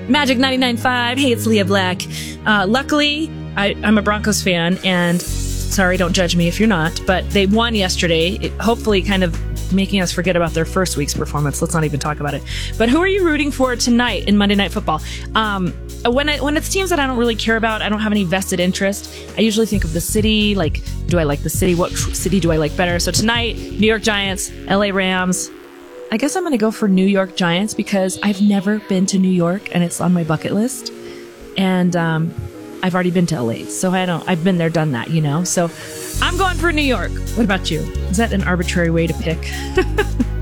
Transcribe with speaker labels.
Speaker 1: Magic 99.5. Hey, it's Leah Black. Luckily, I'm a Broncos fan, and sorry, don't judge me if you're not, but they won yesterday, hopefully kind of making us forget about their first week's performance. Let's not even talk about it. But who are you rooting for tonight in Monday Night Football? When it's teams that I don't really care about, I don't have any vested interest, I usually think of the city. Like, do I like the city? What city do I like better? So tonight, New York Giants, LA Rams. I guess I'm going to go for New York Giants because I've never been to New York and it's on my bucket list. And I've already been to LA, so I've been there, done that, you know? So I'm going for New York. What about you? Is that an arbitrary way to pick?